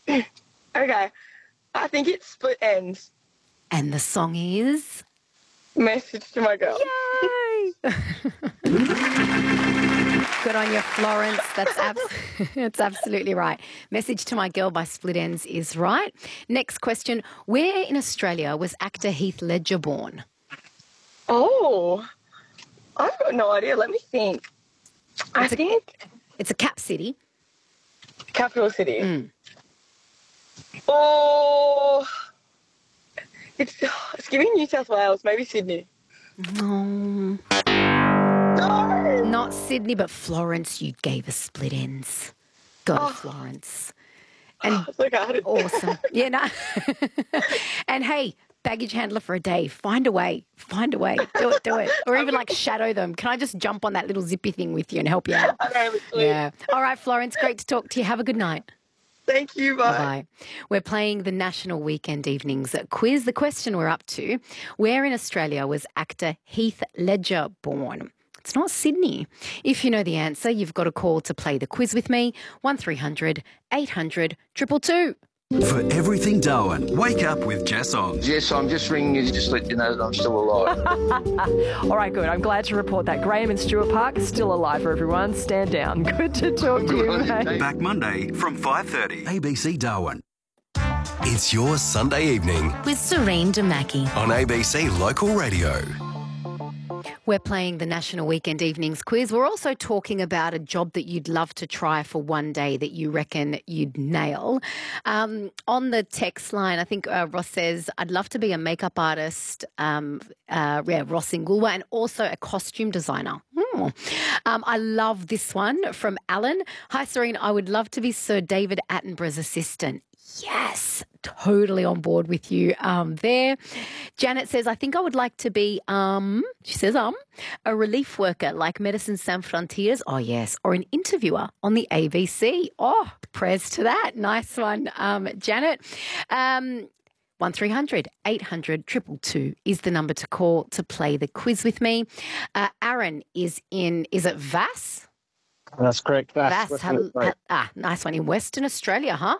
Okay. I think it's Split Ends. And the song is? Message to My Girl. Yay! Good on you, Florence. That's absolutely right. Message to My Girl by Split Ends is right. Next question. Where in Australia was actor Heath Ledger born? Oh, I've got no idea. Let me think. I think it's a cap city. Capital city. Oh, it's giving New South Wales, maybe Sydney. No. No. Not Sydney, but Florence. You gave us Split Ends. Go Florence. And so good. Awesome. Yeah, no. And hey, baggage handler for a day. Find a way. Do it. Or even like shadow them. Can I just jump on that little zippy thing with you and help you out? Yeah. All right, Florence, great to talk to you. Have a good night. Thank you. Bye. Bye. We're playing the National Weekend Evenings quiz. The question we're up to, where in Australia was actor Heath Ledger born? It's not Sydney. If you know the answer, you've got a call to play the quiz with me, 1300 800 222. For everything Darwin, wake up with Jess on. Jess, I'm just ringing you to just let you know that I'm still alive. All right, good. I'm glad to report that Graham in Stewart Park is still alive, everyone. Stand down. Good to talk to you, mate. Back Monday from 5:30. ABC Darwin. It's your Sunday evening with Serene Damaki on ABC Local Radio. We're playing the National Weekend Evenings quiz. We're also talking about a job that you'd love to try for one day that you reckon you'd nail. On the text line, I think Ross says, I'd love to be a makeup artist, Ross in Goolwa, and also a costume designer. I love this one from Alan. Hi, Serene. I would love to be Sir David Attenborough's assistant. Yes, totally on board with you there. Janet says, I think I would like to be, she says, a relief worker like Medicine Sans Frontiers. Oh, yes. Or an interviewer on the ABC. Oh, prayers to that. Nice one, Janet. 1300 800 222 is the number to call to play the quiz with me. Aaron is it Vass? That's correct. Vass. Nice one. In Western Australia, huh?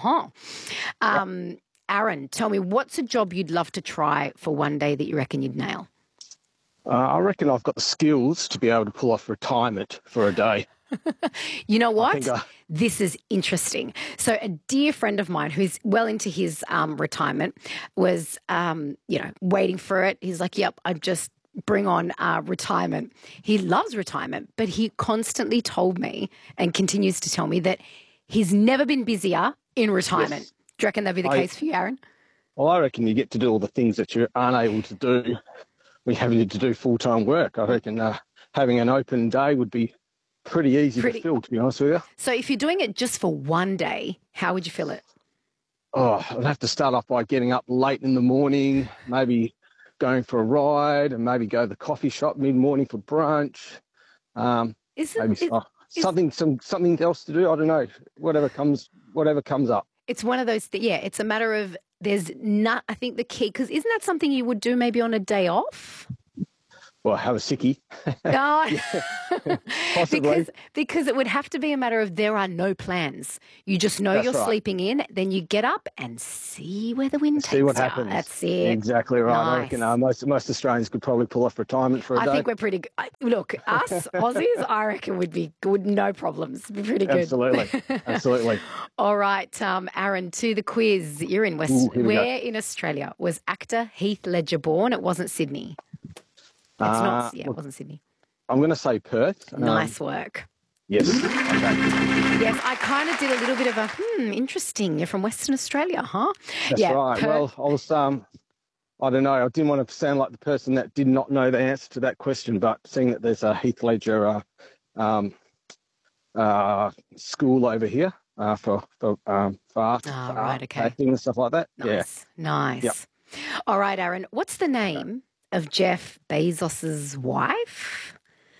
Aaron, tell me, what's a job you'd love to try for one day that you reckon you'd nail? I reckon I've got the skills to be able to pull off retirement for a day. You know what? This is interesting. So a dear friend of mine who's well into his retirement was, waiting for it. He's like, yep, I just bring on retirement. He loves retirement, but he constantly told me and continues to tell me that he's never been busier in retirement. Yes. Do you reckon that'd be the case for you, Aaron? Well, I reckon you get to do all the things that you aren't able to do when you're having to do full-time work. I reckon having an open day would be pretty easy to fill, to be honest with you. So if you're doing it just for one day, how would you fill it? Oh, I'd have to start off by getting up late in the morning, maybe going for a ride, and maybe go to the coffee shop mid-morning for brunch. Something else to do. I don't know. Whatever comes up. It's one of those. It's a matter of there's not. I think the key, because isn't that something you would do maybe on a day off? Well, have a sickie. Possibly. Because it would have to be a matter of there are no plans. You just know you're sleeping in, then you get up and see where the wind takes you. See what happens. That's it. Exactly right. Nice. I reckon most Australians could probably pull off retirement for a day. I think we're pretty good. Look, us Aussies, I reckon would be good, no problems. Be pretty good. Absolutely. All right, Aaron, to the quiz. You're in where in Australia was actor Heath Ledger born? It wasn't Sydney. It wasn't Sydney. I'm going to say Perth. Nice work. Yes. Okay. Yes, I kind of did a little bit of a, interesting. You're from Western Australia, huh? That's right. Well, I was, I don't know. I didn't want to sound like the person that did not know the answer to that question, but seeing that there's a Heath Ledger school over here for art, acting and stuff like that. Nice. Yep. All right, Aaron, what's the name of Jeff Bezos's wife?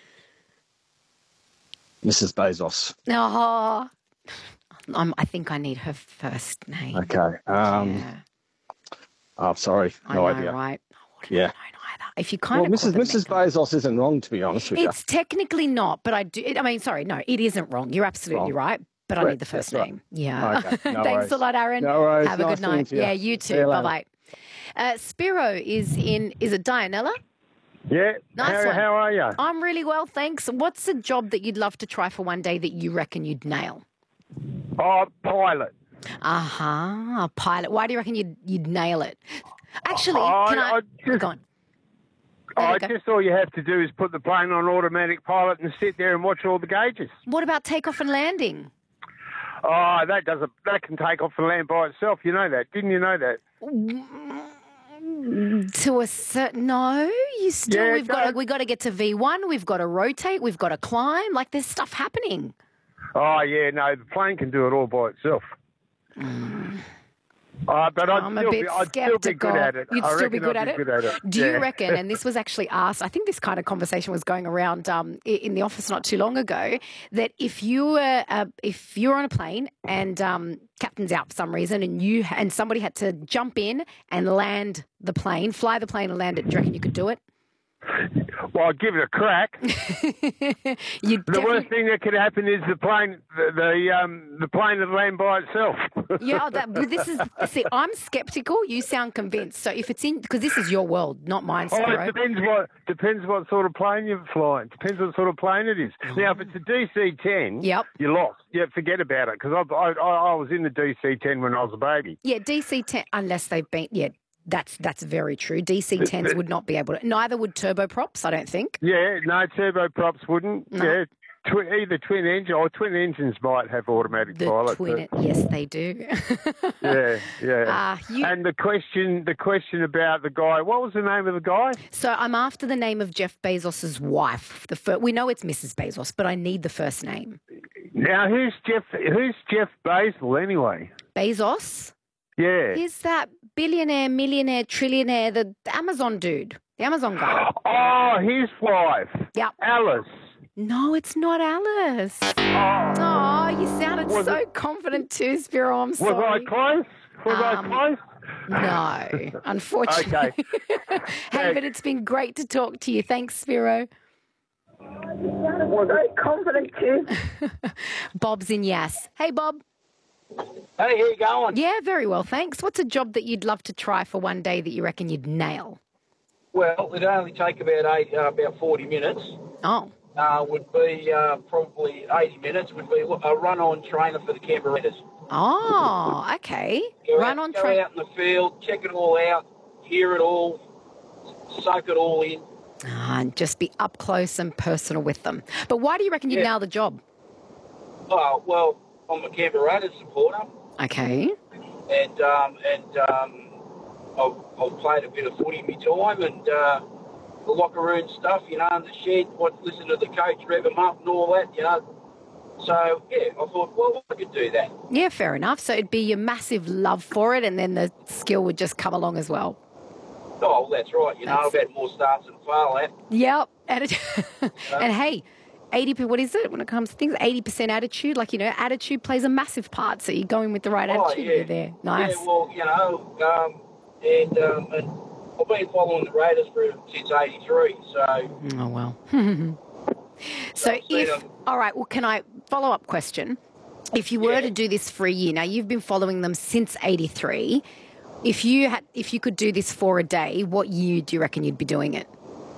Mrs. Bezos. Oh, I think I need her first name. Okay. I'm sorry. No idea. Right? I wouldn't know either. If you Mrs. Bezos isn't wrong, to be honest with you. It's technically not, but I do. It isn't wrong. You're absolutely right. but I need the first That's right. name. Yeah. Okay, no Thanks worries. a lot, Aaron. No worries. Have a Nice good talking night. to you. Yeah, you See too. you later. Bye-bye. Spiro is it Dianella? Yeah. Nice one. How are you? I'm really well, thanks. What's a job that you'd love to try for one day that you reckon you'd nail? Oh, pilot. A pilot. Why do you reckon you'd nail it? Actually, go on. Just all you have to do is put the plane on automatic pilot and sit there and watch all the gauges. What about takeoff and landing? Oh, that can take off and land by itself. You know that, didn't you know that? To a certain we've got to get to V1. We've got to rotate. We've got to climb. Like there's stuff happening. Oh yeah, no, the plane can do it all by itself. But I'm a bit skeptical. I'd still be good at it. You'd still be good at it? Do you reckon, and this was actually asked, I think this kind of conversation was going around in the office not too long ago, that if you're on a plane and captain's out for some reason and somebody had to jump in and land the plane, fly the plane and land it, do you reckon you could do it? Well, I'd give it a crack. The worst thing that could happen is the plane would land by itself. Yeah, see, I'm sceptical. You sound convinced. So if it's because this is your world, not mine, Spiro. It depends what sort of plane you're flying. Depends what sort of plane it is. Now, if it's a DC-10, you're lost. Yeah, forget about it, because I was in the DC-10 when I was a baby. Yeah, DC-10, unless they've been, That's very true. DC-10s would not be able to. Neither would turboprops, I don't think. Yeah, no, turboprops wouldn't. No. Yeah, either twin engine or twin engines might have automatic pilot. Yes, they do. yeah. And the question about the guy. What was the name of the guy? So I'm after the name of Jeff Bezos's wife. We know it's Mrs. Bezos, but I need the first name. Now, who's Jeff Bezos anyway? Bezos. Yeah. He's that billionaire, millionaire, trillionaire, the Amazon dude, the Amazon guy. Oh, his wife. Yep. Alice. No, it's not Alice. Oh, you sounded so confident too, Spiro. I'm sorry. Was I close? I close? No, unfortunately. Okay. Hey, but it's been great to talk to you. Thanks, Spiro. Was I confident too? Bob's in Yass. Hey, Bob. Hey, how you going? Yeah, very well, thanks. What's a job that you'd love to try for one day that you reckon you'd nail? Well, it'd only take about 40 minutes. Oh. Would be probably 80 minutes. Would be a run-on trainer for the Canberra Raiders. Oh, okay. Go out in the field, check it all out, hear it all, soak it all in. And just be up close and personal with them. But why do you reckon you'd nail the job? Oh, well, I'm a Canberra Raiders supporter. Okay. And I've played a bit of footy in my time, and the locker room stuff, in the shed, listen to the coach rev them up and all that, So, yeah, I thought, well, I could do that. Yeah, fair enough. So it'd be your massive love for it, and then the skill would just come along as well. Oh, well, that's right. I've had more starts than fail at. Yep. And hey, 80%, what is it when it comes to things? 80% attitude. Attitude plays a massive part. So you're going with the right attitude. Yeah. You're there. Nice. Yeah, well, and I've been following the Raiders since '83. So. Oh well. All right. Well, can I follow up question? If you were to do this for a year, now you've been following them since '83. If you could do this for a day, what year do you reckon you'd be doing it?